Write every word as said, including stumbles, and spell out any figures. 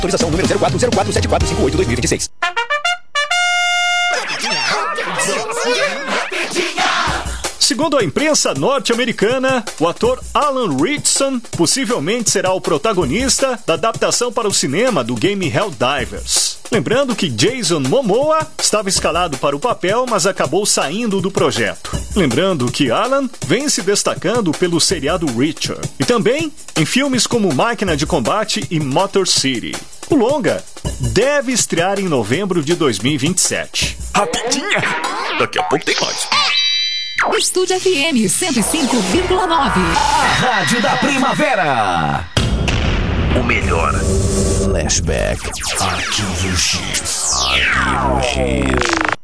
Autorização número zero quatro zero quatro sete quatro cinco oito dois mil e vinte e seis. Segundo a imprensa norte-americana, o ator Alan Ritchson possivelmente será o protagonista da adaptação para o cinema do game Helldivers. Lembrando que Jason Momoa estava escalado para o papel, mas acabou saindo do projeto. Lembrando que Alan vem se destacando pelo seriado Reacher e também em filmes como Máquina de Combate e Motor City. O longa deve estrear em novembro de dois mil e vinte e sete. Rapidinha! Daqui a pouco tem mais. Estúdio F M cento e cinco vírgula nove. A Rádio da Primavera. O melhor. Flashback. Arquivo X. Arquivo X.